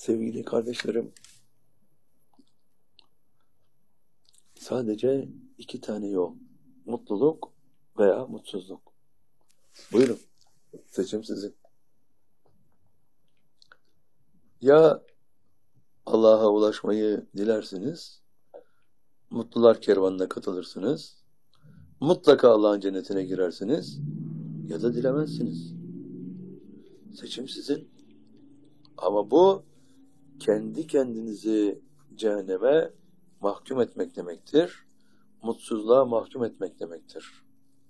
Sevgili kardeşlerim, sadece iki tane yol. Mutluluk veya mutsuzluk. Buyurun, seçim sizin. Ya Allah'a ulaşmayı dilersiniz, mutlular kervanına katılırsınız, mutlaka Allah'ın cennetine girersiniz ya da dilemezsiniz. Seçim sizin. Ama bu kendi kendinizi cehenneme mahkum etmek demektir. Mutsuzluğa mahkum etmek demektir.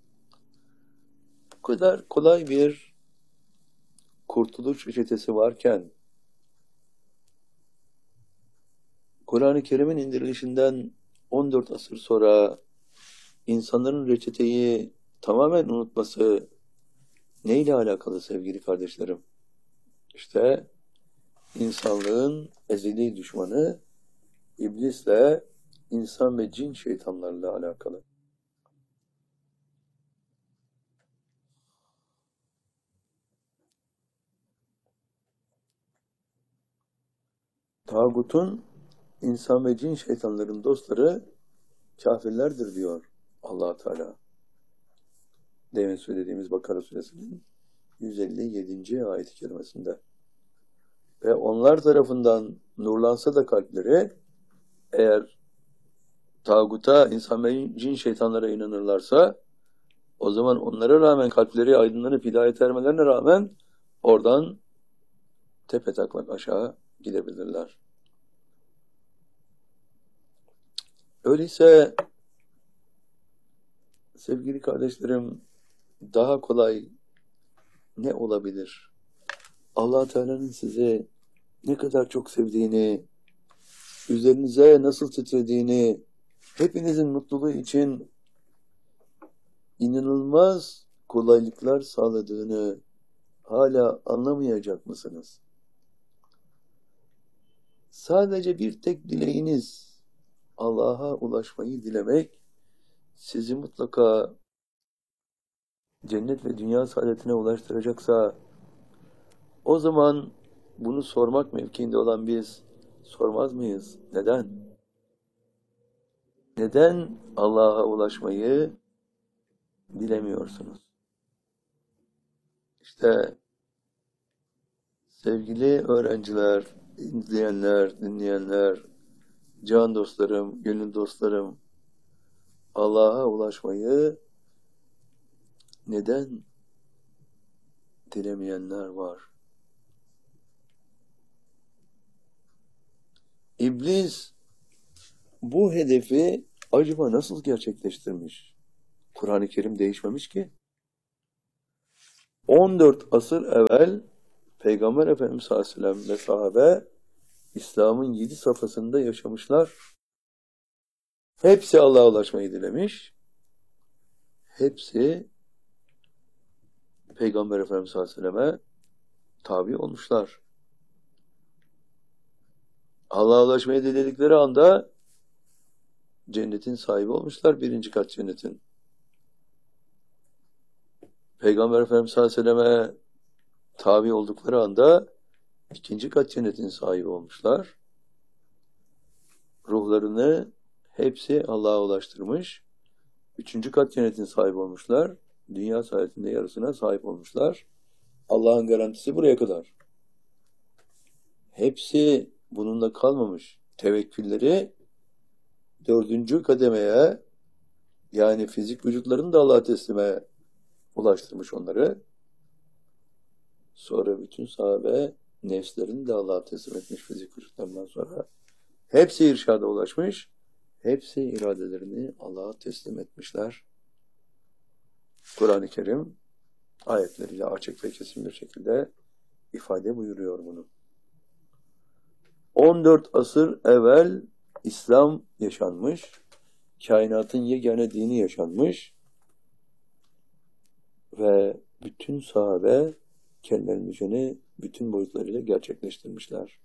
Bu kadar kolay bir kurtuluş reçetesi varken, Kur'an-ı Kerim'in indirilişinden 14 asır sonra insanların reçeteyi tamamen unutması neyle alakalı sevgili kardeşlerim? İşte insanlığın ezeli düşmanı iblisle, insan ve cin şeytanlarıyla alakalı. Tağutun, insan ve cin şeytanların dostları kafirlerdir diyor Allah Teala. Demin söylediğimiz Bakara suresinin 157. ayet-i kerimesinde. Ve onlar tarafından nurlansa da kalpleri, eğer tağuta, insan ve cin şeytanlara inanırlarsa, o zaman onlara rağmen kalpleri aydınlanıp hidayet ermelerine rağmen oradan tepetaklak aşağı gidebilirler. Öyleyse sevgili kardeşlerim, daha kolay ne olabilir? Allah Teala'nın sizi ne kadar çok sevdiğini, üzerinize nasıl titrediğini, hepinizin mutluluğu için inanılmaz kolaylıklar sağladığını hala anlamayacak mısınız? Sadece bir tek dileğiniz Allah'a ulaşmayı dilemek sizi mutlaka cennet ve dünya saadetine ulaştıracaksa, o zaman bunu sormak mevkiinde olan biz sormaz mıyız? Neden? Neden Allah'a ulaşmayı dilemiyorsunuz? İşte sevgili öğrenciler, izleyenler, dinleyenler, can dostlarım, gönül dostlarım, Allah'a ulaşmayı neden dilemeyenler var? İblis bu hedefi acaba nasıl gerçekleştirmiş? Kur'an-ı Kerim değişmemiş ki. 14 asır evvel Peygamber Efendimiz sallallahu aleyhi ve sellem ve sahabe İslam'ın 7 safhasında yaşamışlar. Hepsi Allah'a ulaşmayı dilemiş. Hepsi Peygamber Efendimiz sallallahu aleyhi ve selleme tabi olmuşlar. Allah'a ulaşmayı diledikleri anda cennetin sahibi olmuşlar, 1. kat cennetin. Peygamber Efendimiz sallallahu aleyhi ve selleme tabi oldukları anda 2. kat cennetin sahibi olmuşlar. Ruhlarını hepsi Allah'a ulaştırmış. 3. kat cennetin sahibi olmuşlar. Dünya saadetinde yarısına sahip olmuşlar. Allah'ın garantisi buraya kadar. Hepsi bununla kalmamış. Tevekkülleri 4. kademeye, yani fizik vücutlarını da Allah'a teslime ulaştırmış onları. Sonra bütün sahabe nefslerini de Allah'a teslim etmiş fizik vücutlarından sonra. Hepsi irşada ulaşmış. Hepsi iradelerini Allah'a teslim etmişler. Kur'an-ı Kerim ayetleriyle açık ve kesin bir şekilde ifade buyuruyor bunu. 14 asır evvel İslam yaşanmış, kainatın yegane dini yaşanmış ve bütün sahabe kendilerinin işini bütün boyutlarıyla gerçekleştirmişler.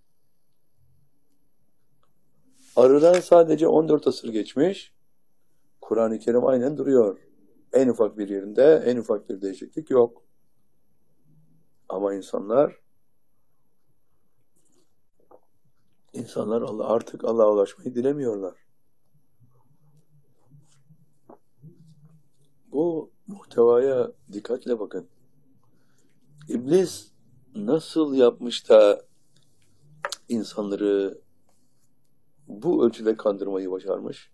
Aradan sadece 14 asır geçmiş, Kur'an-ı Kerim aynen duruyor. En ufak bir yerinde, en ufak bir değişiklik yok. Ama insanlar İnsanlar artık Allah'a ulaşmayı dilemiyorlar. Bu muhtevaya dikkatle bakın. İblis nasıl yapmış da insanları bu ölçüde kandırmayı başarmış?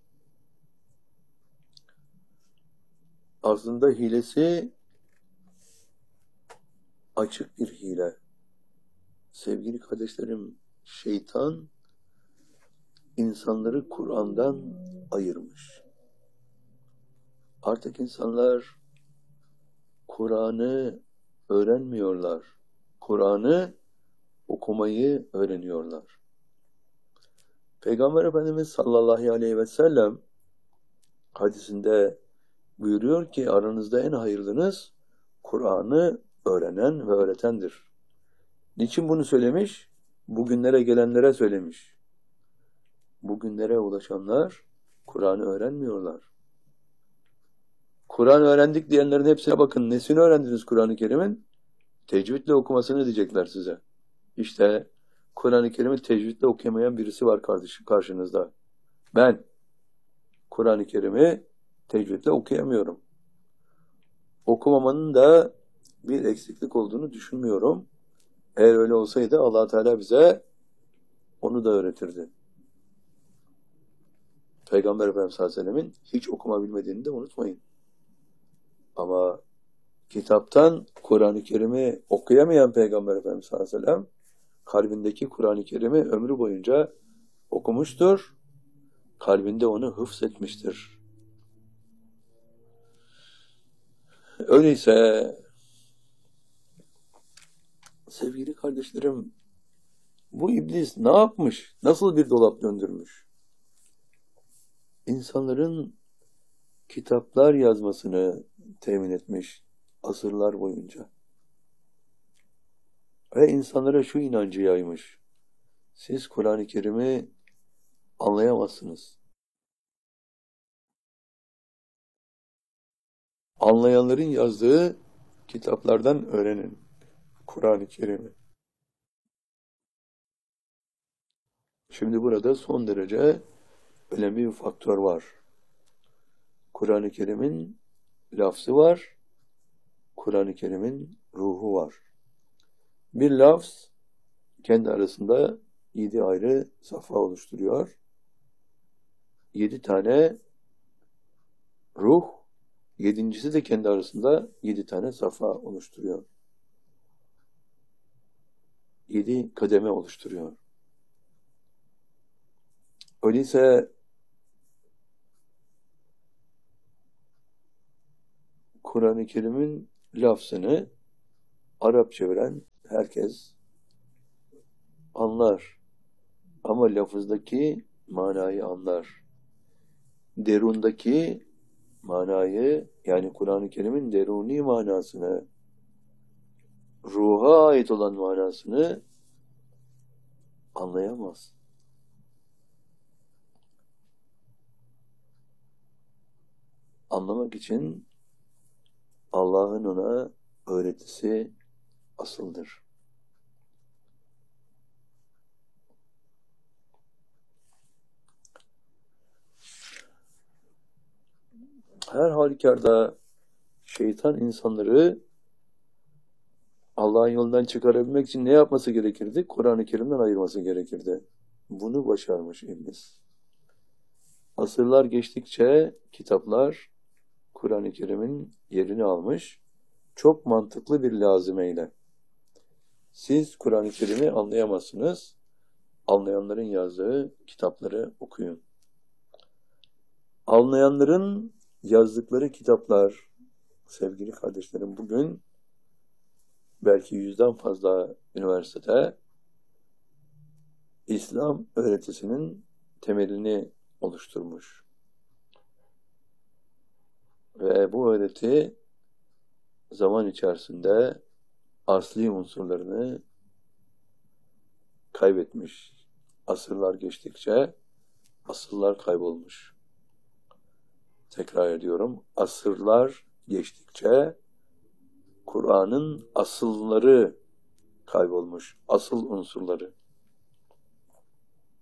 Aslında hilesi açık bir hile. Sevgili kardeşlerim, şeytan insanları Kur'an'dan ayırmış. Artık insanlar Kur'an'ı öğrenmiyorlar. Kur'an'ı okumayı öğreniyorlar. Peygamber Efendimiz sallallahu aleyhi ve sellem hadisinde buyuruyor ki aranızda en hayırlınız Kur'an'ı öğrenen ve öğretendir. Niçin bunu söylemiş? Bugünlere gelenlere söylemiş. Bugünlere ulaşanlar Kur'an'ı öğrenmiyorlar. Kur'an öğrendik diyenlerin hepsine bakın. Nesini öğrendiniz Kur'an-ı Kerim'in? Tecvidle okumasını diyecekler size. İşte Kur'an-ı Kerim'i tecvidle okuyamayan birisi var karşınızda. Ben Kur'an-ı Kerim'i tecvidle okuyamıyorum. Okumamanın da bir eksiklik olduğunu düşünmüyorum. Eğer öyle olsaydı Allah Teala bize onu da öğretirdi. Peygamber Efendimiz sallallahu aleyhi ve sellemin hiç okuma bilmediğini de unutmayın. Ama kitaptan Kur'an-ı Kerim'i okuyamayan Peygamber Efendimiz sallallahu aleyhi ve sellem kalbindeki Kur'an-ı Kerim'i ömrü boyunca okumuştur. Kalbinde onu hıfzetmiştir. Öyleyse sevgili kardeşlerim, bu iblis ne yapmış? Nasıl bir dolap döndürmüş? İnsanların kitaplar yazmasını temin etmiş asırlar boyunca. Ve insanlara şu inancı yaymış. Siz Kur'an-ı Kerim'i anlayamazsınız. Anlayanların yazdığı kitaplardan öğrenin Kur'an-ı Kerim'i. Şimdi burada son derece önemli bir faktör var. Kur'an-ı Kerim'in lafzı var, Kur'an-ı Kerim'in ruhu var. Bir lafz kendi arasında 7 ayrı safha oluşturuyor. 7 tane ruh, 7.'si de kendi arasında 7 tane safha oluşturuyor. 7 kademe oluşturuyor. Öyleyse Kur'an-ı Kerim'in lafzını Arapça bilen herkes anlar. Ama lafızdaki manayı anlar. Derundaki manayı, yani Kur'an-ı Kerim'in deruni manasını, ruha ait olan manasını anlayamaz. Anlamak için Allah'ın ona öğretisi asıldır. Her halükarda şeytan insanları Allah'ın yolundan çıkarabilmek için ne yapması gerekirdi? Kur'an-ı Kerim'den ayırması gerekirdi. Bunu başarmış iblis. Asırlar geçtikçe kitaplar Kur'an-ı Kerim'in yerini almış. Çok mantıklı bir lazimeyle. Siz Kur'an-ı Kerim'i anlayamazsınız. Anlayanların yazdığı kitapları okuyun. Anlayanların yazdıkları kitaplar, sevgili kardeşlerim, bugün belki 100'den fazla üniversitede İslam öğretisinin temelini oluşturmuş. Ve bu öğreti zaman içerisinde asli unsurlarını kaybetmiş. Asırlar geçtikçe asıllar kaybolmuş. Tekrar ediyorum. Asırlar geçtikçe Kur'an'ın asılları kaybolmuş. Asıl unsurları.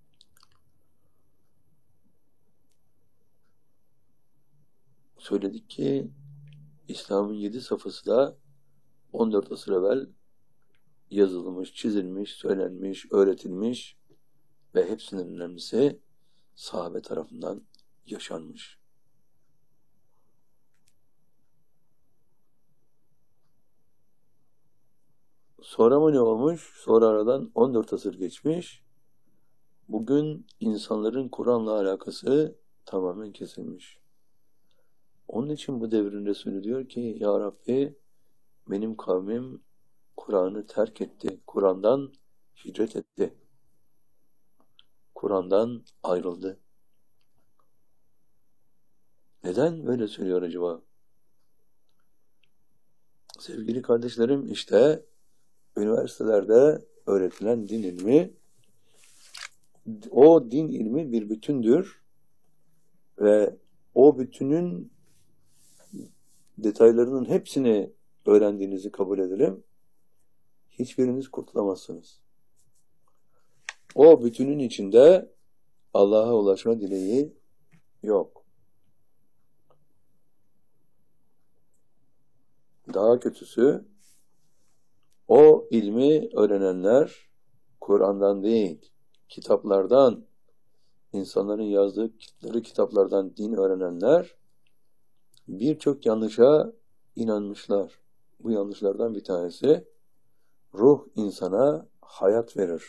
söyledik ki İslam'ın 7 safhası da 14 asır evvel yazılmış, çizilmiş, söylenmiş, öğretilmiş ve hepsinin önemlisi sahabe tarafından yaşanmış. Sonra mı ne olmuş? Sonra aradan 14 asır geçmiş. Bugün insanların Kur'an'la alakası tamamen kesilmiş. Onun için bu devrin Resulü diyor ki Ya Rabbi benim kavmim Kur'an'ı terk etti. Kur'an'dan hicret etti. Kur'an'dan ayrıldı. Neden böyle söylüyor acaba? Sevgili kardeşlerim işte üniversitelerde öğretilen din ilmi o din ilmi bir bütündür ve o bütünün detaylarının hepsini öğrendiğinizi kabul edelim. Hiçbiriniz kurtulamazsınız. O bütünün içinde Allah'a ulaşma dileği yok. Daha kötüsü o ilmi öğrenenler Kur'an'dan değil, kitaplardan, insanların yazdıkları kitaplardan din öğrenenler birçok yanlışa inanmışlar. Bu yanlışlardan bir tanesi ruh insana hayat verir.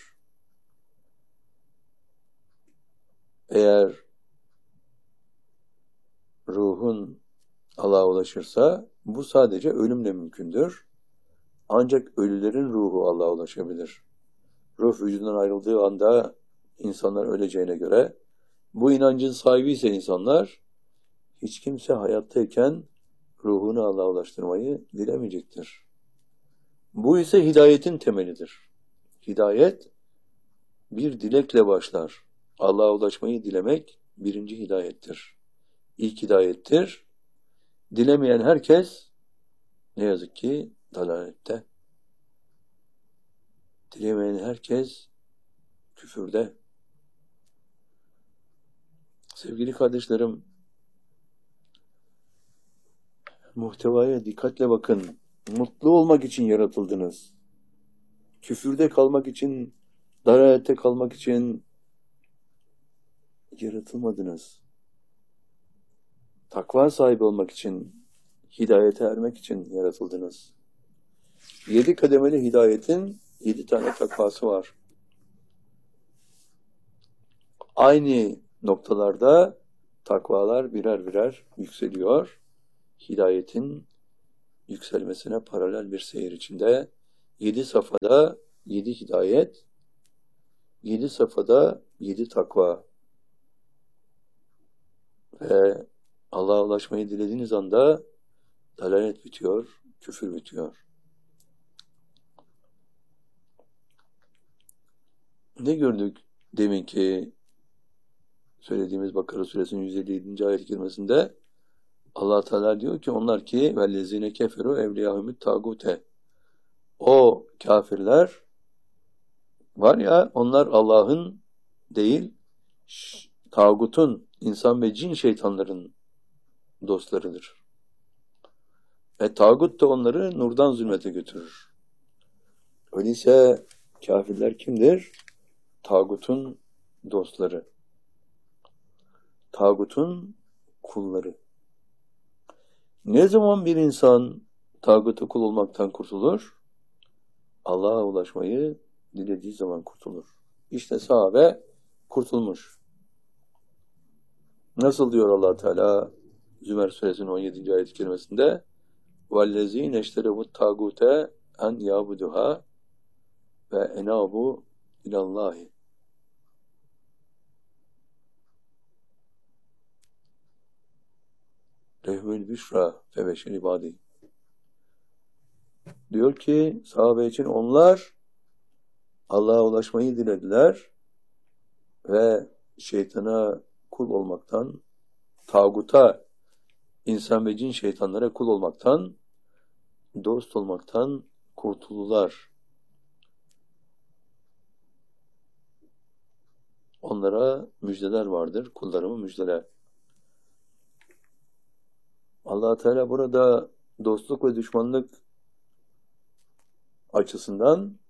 Eğer ruhun Allah'a ulaşırsa bu sadece ölümle mümkündür. Ancak ölülerin ruhu Allah'a ulaşabilir. Ruh vücudundan ayrıldığı anda insanlar öleceğine göre bu inancın sahibi ise insanlar hiç kimse hayattayken ruhunu Allah'a ulaştırmayı dilemeyecektir. Bu ise hidayetin temelidir. Hidayet bir dilekle başlar. Allah'a ulaşmayı dilemek birinci hidayettir. İlk hidayettir. Dilemeyen herkes ne yazık ki dalalette. Dilemeyen herkes küfürde. Sevgili kardeşlerim, muhtevaya dikkatle bakın. Mutlu olmak için yaratıldınız. Küfürde kalmak için, dalalette kalmak için yaratılmadınız. Takva sahibi olmak için, hidayete ermek için yaratıldınız. 7 kademeli hidayetin 7 tane takvası var. Aynı noktalarda takvalar birer birer yükseliyor. Hidayetin yükselmesine paralel bir seyir içinde 7 safhada 7 hidayet, 7 safhada 7 takva ve Allah'a ulaşmayı dilediğiniz anda dalalet bitiyor, küfür bitiyor. Ne gördük deminki söylediğimiz Bakara suresinin 157. ayet-i kerimesinde? Allah Teala diyor ki onlar ki vellezine keferu evliyahumut tagute. O kafirler var ya onlar Allah'ın değil tağutun, insan ve cin şeytanların dostlarıdır. Ve tağut da onları nurdan zulmete götürür. Öyleyse kafirler kimdir? Tağutun dostları. Tağutun kulları. Ne zaman bir insan tağuta kul olmaktan kurtulur? Allah'a ulaşmayı dilediği zaman kurtulur. İşte sahabe kurtulmuş. Nasıl diyor Allah Teala Zümer suresinin 17. ayet-i kerimesinde? وَالَّذ۪ينَ اَشْتَرَبُوا التَّاغُوتَ اَنْ يَعْبُدُهَا وَاَنَابُوا اِلَى اللّٰهِ. Lehmül büşra febeşir ibadi. Diyor ki sahabe için onlar Allah'a ulaşmayı dilediler ve şeytana kul olmaktan, tağuta, insan ve cin şeytanlara kul olmaktan, dost olmaktan kurtuldular. Onlara müjdeler vardır. Kullarımı müjdele. Allah Teala burada dostluk ve düşmanlık açısından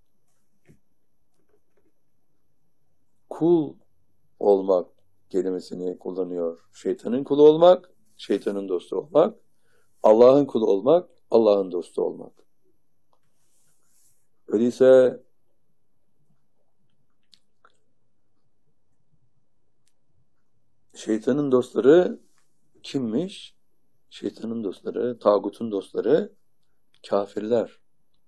kul olmak kelimesini kullanıyor. Şeytanın kulu olmak, şeytanın dostu olmak, Allah'ın kulu olmak, Allah'ın dostu olmak. Öyleyse şeytanın dostları kimmiş? Şeytanın dostları, tağutun dostları kafirler.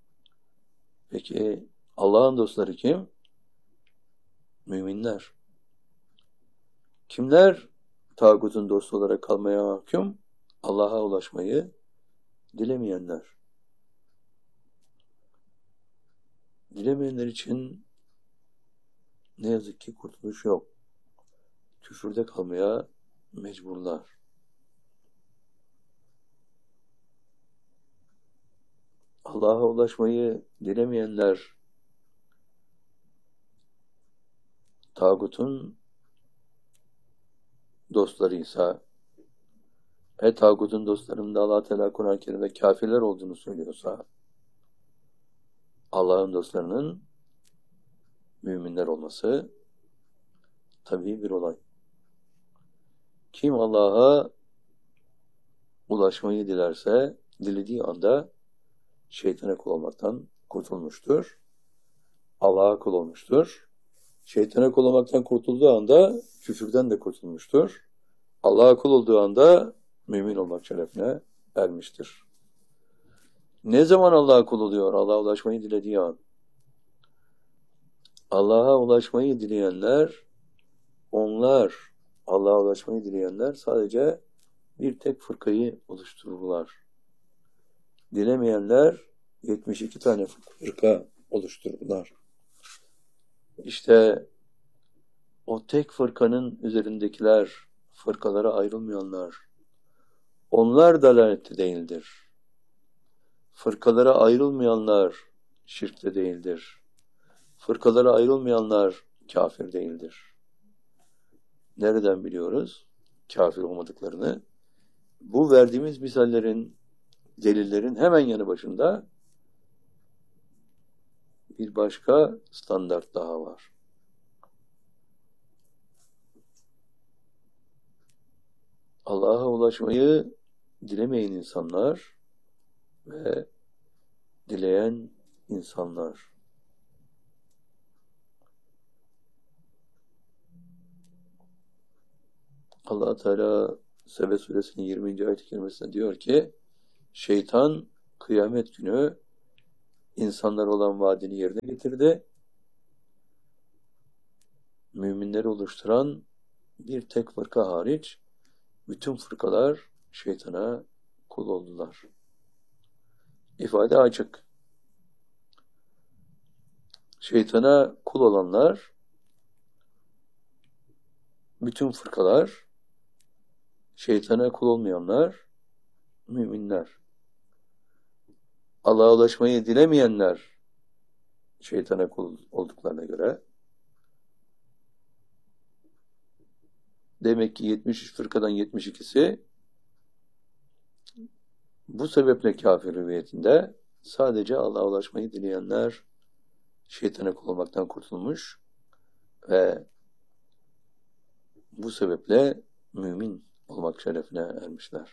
Peki Allah'ın dostları kim? Müminler. Kimler tağutun dostu olarak kalmaya mahkum? Allah'a ulaşmayı dilemeyenler. Dilemeyenler için ne yazık ki kurtuluş yok. Küfürde kalmaya mecburlar. Allah'a ulaşmayı dilemeyenler tağutun dostlarıysa, tağutun dostlarında Allah Teala Kur'an-ı Kerim'de kafirler olduğunu söylüyorsa, Allah'ın dostlarının müminler olması tabii bir olay. Kim Allah'a ulaşmayı dilerse, dilediği anda şeytana kul olmaktan kurtulmuştur. Allah'a kul olmuştur. Şeytana kul olmaktan kurtulduğu anda küfürden de kurtulmuştur. Allah'a kul olduğu anda mümin olmak şerefine ermiştir. Ne zaman Allah'a kul oluyor? Allah'a ulaşmayı dilediği an. Allah'a ulaşmayı dileyenler, Allah'a ulaşmayı dileyenler sadece bir tek fırkayı oluştururlar. Dilemeyenler 72 tane fırka oluştururlar. İşte o tek fırkanın üzerindekiler, fırkalara ayrılmayanlar, onlar dalalette değildir. Fırkalara ayrılmayanlar şirkte değildir. Fırkalara ayrılmayanlar kafir değildir. Nereden biliyoruz kafir olmadıklarını? Bu verdiğimiz misallerin, delillerin hemen yanı başında bir başka standart daha var. Allah'a ulaşmayı dilemeyen insanlar ve dileyen insanlar. Allah Teala Sebe suresinin 20. ayet-i kerimesinde diyor ki, şeytan kıyamet günü insanlar olan vaadini yerine getirdi. Müminleri oluşturan bir tek fırka hariç bütün fırkalar şeytana kul oldular. İfade açık. Şeytana kul olanlar, bütün fırkalar, şeytana kul olmayanlar, müminler. Allah'a ulaşmayı dilemeyenler, şeytana kul olduklarına göre, demek ki 73 fırkadan 72'si bu sebeple kafir hüviyetinde, sadece Allah'a ulaşmayı dileyenler şeytana kul olmaktan kurtulmuş ve bu sebeple mümin olmak şerefine ermişler.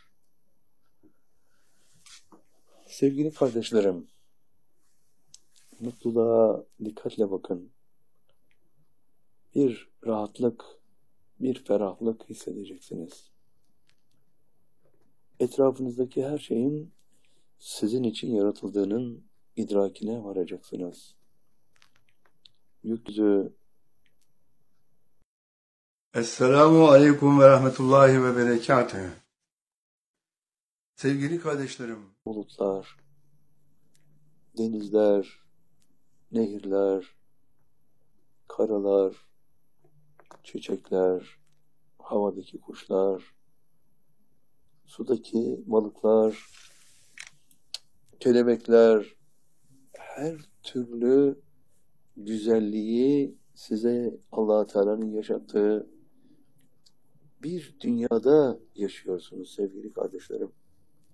Sevgili kardeşlerim, mutluluğa dikkatle bakın. Bir rahatlık, bir ferahlık hissedeceksiniz. Etrafınızdaki her şeyin sizin için yaratıldığının idrakine varacaksınız. Gökyüzü. Esselamu Aleyküm ve Rahmetullahi ve Berekatuhu. Sevgili kardeşlerim, Bulutlar, denizler, nehirler, karalar, çiçekler, havadaki kuşlar, sudaki balıklar, kelebekler, her türlü güzelliği size Allah Teala'nın yaşattığı bir dünyada yaşıyorsunuz sevgili kardeşlerim.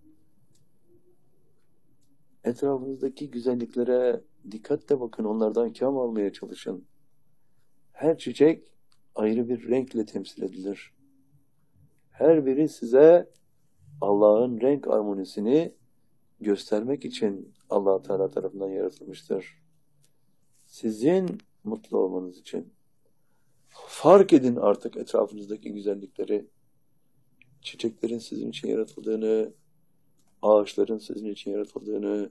Etrafınızdaki güzelliklere dikkatle bakın, onlardan kâm almaya çalışın. Her çiçek ayrı bir renkle temsil edilir. Her biri size Allah'ın renk armonisini göstermek için Allah Teala tarafından yaratılmıştır. Sizin mutlu olmanız için. Fark edin artık etrafınızdaki güzellikleri. Çiçeklerin sizin için yaratıldığını, ağaçların sizin için yaratıldığını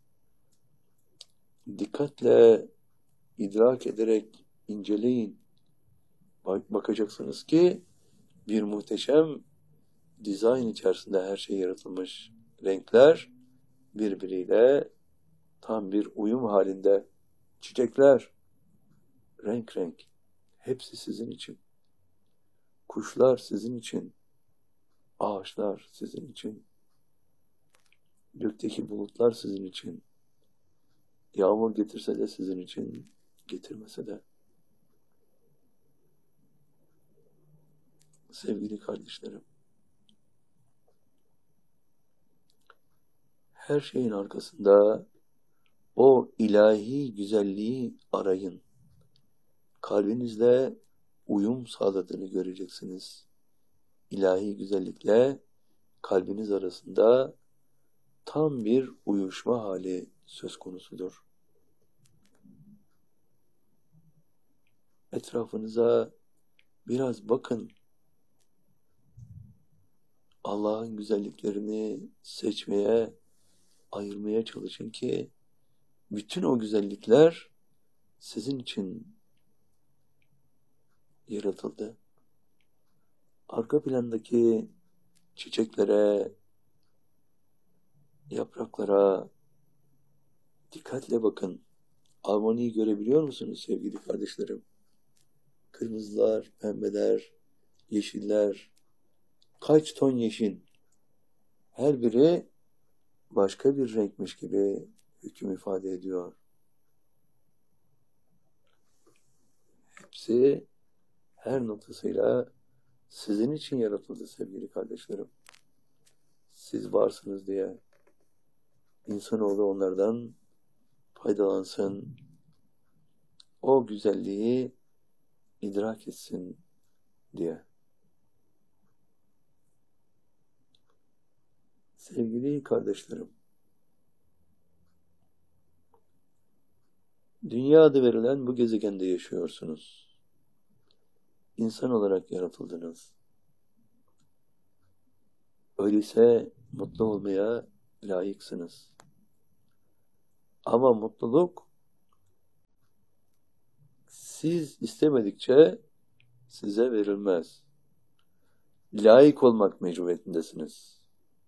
dikkatle idrak ederek inceleyin. Bakacaksınız ki bir muhteşem dizayn içerisinde her şey yaratılmış. Renkler birbiriyle tam bir uyum halinde. Çiçekler renk renk. Hepsi sizin için. Kuşlar sizin için. Ağaçlar sizin için. Gökteki bulutlar sizin için. Yağmur getirse de sizin için, getirmese de. Sevgili kardeşlerim, her şeyin arkasında o ilahi güzelliği arayın. Kalbinizle uyum sağladığını göreceksiniz. İlahi güzellikle kalbiniz arasında tam bir uyuşma hali söz konusudur. Etrafınıza biraz bakın. Allah'ın güzelliklerini seçmeye, ayırmaya çalışın ki bütün o güzellikler sizin için yaratıldı. Arka plandaki çiçeklere, yapraklara dikkatle bakın. Armoniyi görebiliyor musunuz sevgili kardeşlerim? Kırmızılar, pembeler, yeşiller, kaç ton yeşil. Her biri başka bir renkmiş gibi hüküm ifade ediyor. Hepsi her noktasıyla sizin için yaratıldı sevgili kardeşlerim. Siz varsınız diye insanoğlu onlardan faydalansın, o güzelliği idrak etsin diye. Sevgili kardeşlerim, dünya adı verilen bu gezegende yaşıyorsunuz. İnsan olarak yaratıldınız. Öyleyse mutlu olmaya layıksınız. Ama mutluluk siz istemedikçe size verilmez. Layık olmak mecburiyetindesiniz.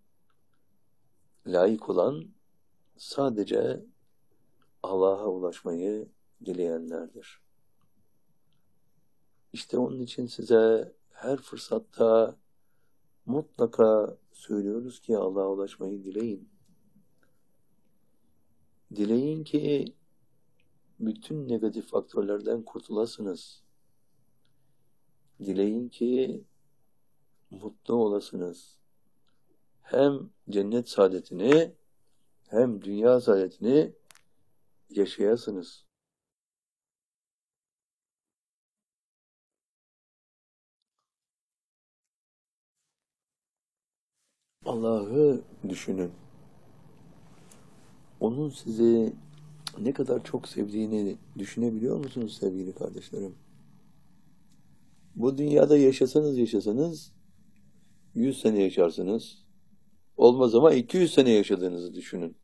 Layık olan sadece Allah'a ulaşmayı dileyenlerdir. İşte onun için size her fırsatta mutlaka söylüyoruz ki Allah'a ulaşmayı dileyin. Dileyin ki bütün negatif faktörlerden kurtulasınız. Dileyin ki mutlu olasınız. Hem cennet saadetini hem dünya saadetini yaşayasınız. Allah'ı düşünün. Onun sizi ne kadar çok sevdiğini düşünebiliyor musunuz sevgili kardeşlerim? Bu dünyada yaşasanız 100 sene yaşarsınız. Olmaz ama 200 sene yaşadığınızı düşünün.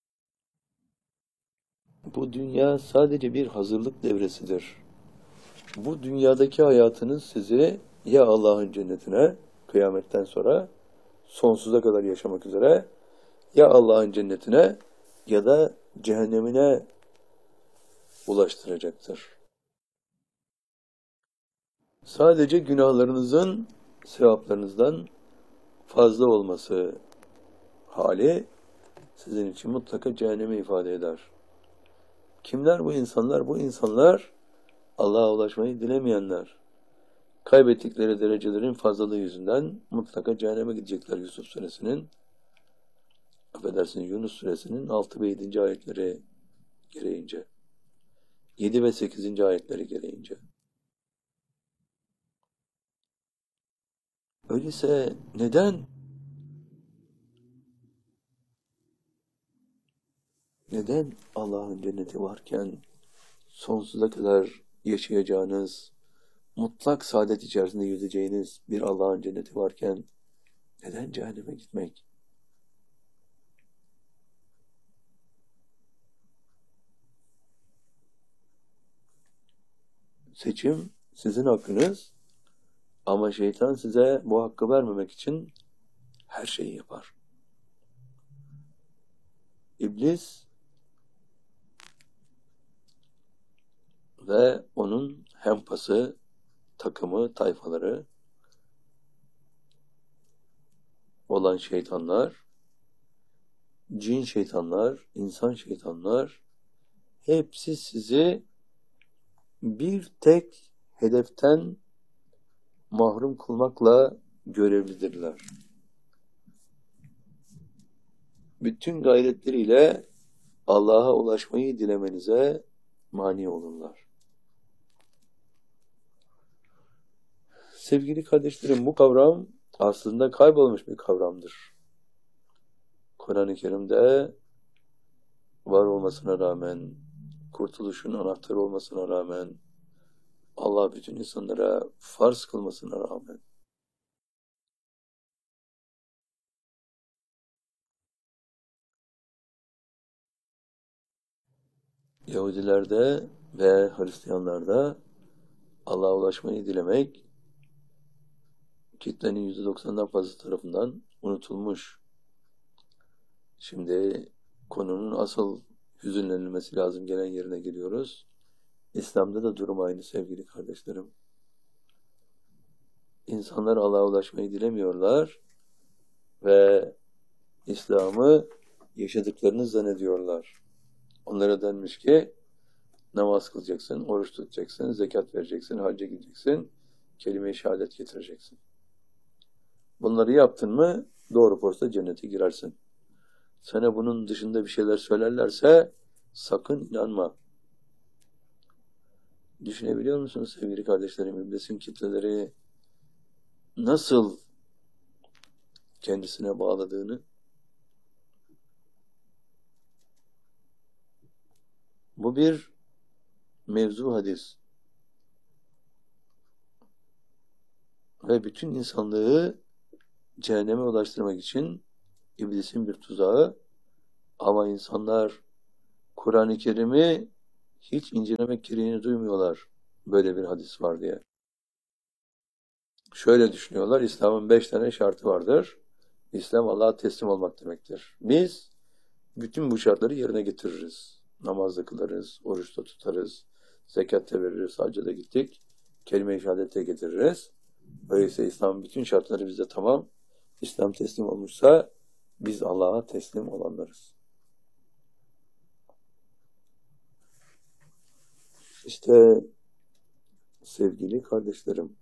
Bu dünya sadece bir hazırlık devresidir. Bu dünyadaki hayatınız sizi ya Allah'ın cennetine kıyametten sonra sonsuza kadar yaşamak üzere ya Allah'ın cennetine ya da cehennemine ulaştıracaktır. Sadece günahlarınızın sevaplarınızdan fazla olması hali sizin için mutlaka cehennemi ifade eder. Kimler bu insanlar? Bu insanlar Allah'a ulaşmayı dilemeyenler. Kaybettikleri derecelerin fazlalığı yüzünden mutlaka cehenneme gidecekler Yusuf Suresinin affedersiniz, Yunus suresinin 6 ve 7. ayetleri gereğince, 7 ve 8. ayetleri gereğince. Öyleyse neden Allah'ın cenneti varken sonsuza kadar yaşayacağınız, mutlak saadet içerisinde yüzeceğiniz bir Allah'ın cenneti varken neden cehenneme gitmek? Seçim sizin hakkınız ama şeytan size bu hakkı vermemek için her şeyi yapar. İblis ve onun hempası, takımı, tayfaları olan şeytanlar, cin şeytanlar, insan şeytanlar hepsi sizi bir tek hedeften mahrum kılmakla görevlidirler. Bütün gayretleriyle Allah'a ulaşmayı dilemenize mani olurlar. Sevgili kardeşlerim, bu kavram aslında kaybolmuş bir kavramdır. Kur'an-ı Kerim'de var olmasına rağmen, kurtuluşun anahtarı olmasına rağmen, Allah bütün insanlara farz kılmasına rağmen, Yahudilerde ve Hristiyanlarda Allah'a ulaşmayı dilemek kitlenin %90'dan fazla tarafından unutulmuş. Şimdi konunun asıl hüzünlenilmesi lazım gelen yerine geliyoruz. İslam'da da durum aynı sevgili kardeşlerim. İnsanlar Allah'a ulaşmayı dilemiyorlar ve İslam'ı yaşadıklarını zannediyorlar. Onlara denmiş ki namaz kılacaksın, oruç tutacaksın, zekat vereceksin, hacca gideceksin, kelime-i şehadet getireceksin. Bunları yaptın mı doğru posta cennete girersin. Sana bunun dışında bir şeyler söylerlerse sakın inanma. Düşünebiliyor musunuz sevgili kardeşlerim? İblisin kitleleri nasıl kendisine bağladığını? Bu bir mevzu hadis. Ve bütün insanlığı cehenneme ulaştırmak için iblisin bir tuzağı, ama insanlar Kur'an-ı Kerim'i hiç incelemek gereğini duymuyorlar böyle bir hadis var diye. Şöyle düşünüyorlar, İslam'ın 5 tane şartı vardır. İslam Allah'a teslim olmak demektir. Biz bütün bu şartları yerine getiririz. Namazda kılarız, oruçta tutarız, zekat da veririz, hacca da gittik, kelime-i şehadete getiririz. Öyleyse İslam'ın bütün şartları bizde tamam. İslam teslim olmuşsa biz Allah'a teslim olanlarız. İşte sevgili kardeşlerim,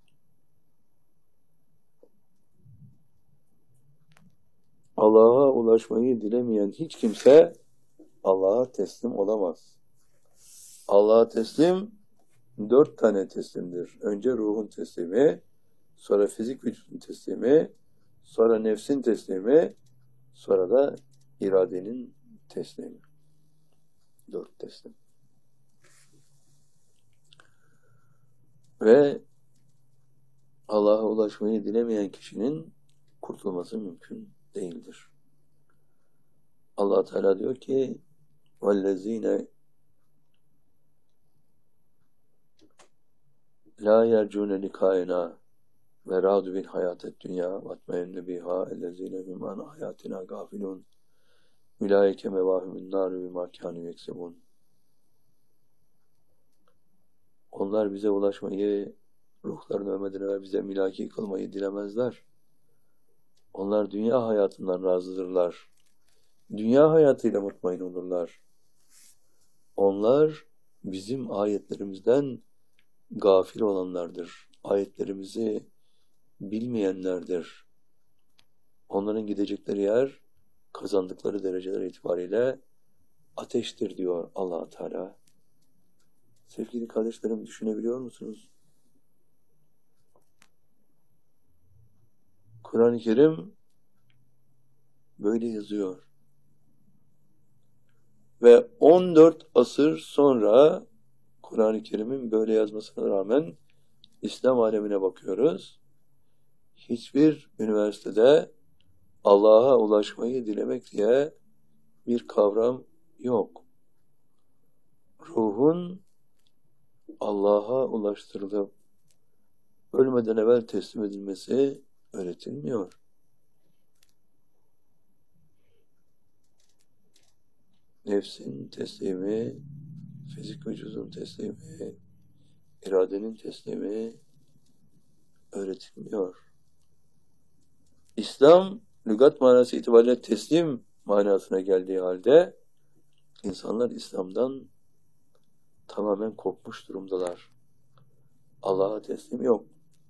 Allah'a ulaşmayı dilemeyen hiç kimse Allah'a teslim olamaz. Allah'a teslim 4 tane teslimdir. Önce ruhun teslimi, sonra fizik vücudun teslimi, sonra nefsin teslimi, sonra da iradenin teslimi. 4 teslim. Ve Allah'a ulaşmayı dilemeyen kişinin kurtulması mümkün değildir. Allah Teala diyor ki وَالَّذ۪ينَ لَا يَرْجُونَ لِقَائَنَا وَرَادُوا بِالْحَيَاةِ الدُّنْيَا وَاتْمَئَنُّوا بِهَا الَّذ۪ينَ هُمْ عَنْ آيَاتِنَا غَافِلُونَ اُولَٰئِكَ مَوَاهُمُ النَّارِ بِمَا كَانُوا يَكْسِبُونَ. Onlar bize ulaşmayı, ruhlarını ölmeden ve bize milaki kılmayı dilemezler. Onlar dünya hayatından razıdırlar. Dünya hayatıyla mutmain olurlar. Onlar bizim ayetlerimizden gafil olanlardır. Ayetlerimizi bilmeyenlerdir. Onların gidecekleri yer kazandıkları dereceler itibariyle ateştir diyor Allah Teala. Sevgili kardeşlerim, düşünebiliyor musunuz? Kur'an-ı Kerim böyle yazıyor. Ve 14 asır sonra Kur'an-ı Kerim'in böyle yazmasına rağmen İslam alemine bakıyoruz. Hiçbir üniversitede Allah'a ulaşmayı dilemek diye bir kavram yok. Ruhun Allah'a ulaştırılıp ölmeden evvel teslim edilmesi öğretilmiyor. Nefsin teslimi, fizik vücudun teslimi, iradenin teslimi öğretilmiyor. İslam, lügat manası itibariyle teslim manasına geldiği halde insanlar İslam'dan tamamen kopmuş durumdalar. Allah'a teslim yok.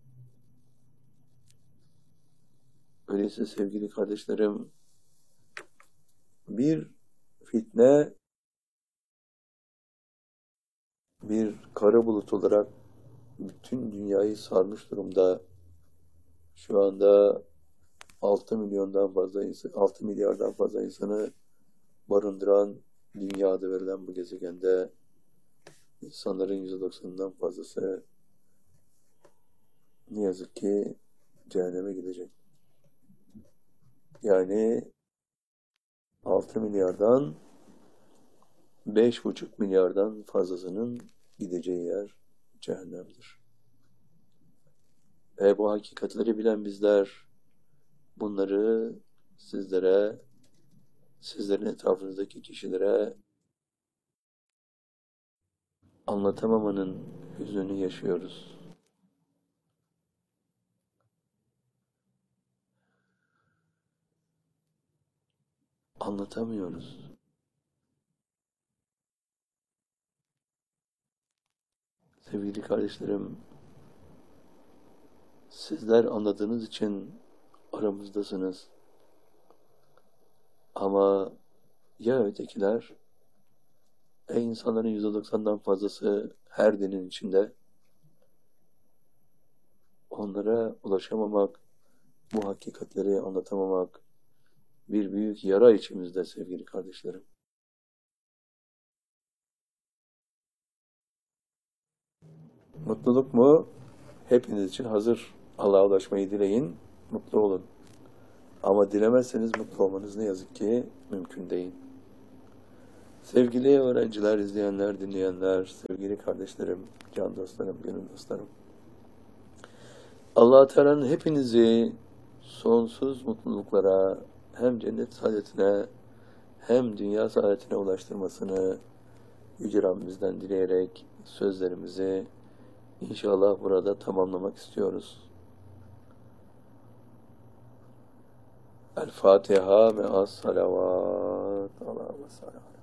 Öyleyse sevgili kardeşlerim, bir fitne, bir kara bulut olarak bütün dünyayı sarmış durumda. Şu anda 6 milyardan fazla insanı barındıran dünya adı verilen bu gezegende insanların %90'ından fazlası ne yazık ki cehenneme gidecek. Yani 6 milyardan 5,5 milyardan fazlasının gideceği yer cehennemdir. Ve bu hakikatleri bilen bizler bunları sizlere, sizlerin etrafınızdaki kişilere anlatamamanın hüznünü yaşıyoruz. Anlatamıyoruz. Sevgili kardeşlerim, sizler anladığınız için aramızdasınız. Ama ya ötekiler, insanların %90'dan fazlası her dinin içinde, onlara ulaşamamak, bu hakikatleri anlatamamak bir büyük yara içimizde sevgili kardeşlerim. Mutluluk mu? Hepiniz için hazır. Allah'a ulaşmayı dileyin, mutlu olun. Ama dilemezseniz mutlu olmanız ne yazık ki mümkün değil. Sevgili öğrenciler, izleyenler, dinleyenler, sevgili kardeşlerim, can dostlarım, gönül dostlarım. Allah-u Teala'nın hepinizi sonsuz mutluluklara, hem cennet saadetine hem dünya saadetine ulaştırmasını Yüce Rabbimizden dileyerek sözlerimizi inşallah burada tamamlamak istiyoruz. El Fatiha me'as salavat. Allahümme sallallahu.